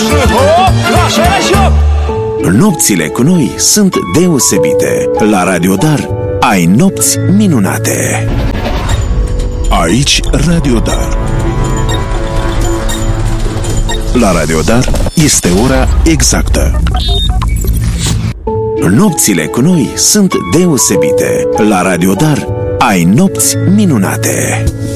Nopțile cu noi sunt deosebite. La Radio Dar ai nopți minunate. Aici Radio Dar. La Radio Dar este ora exactă. Nopțile cu noi sunt deosebite. La Radio Dar ai nopți minunate.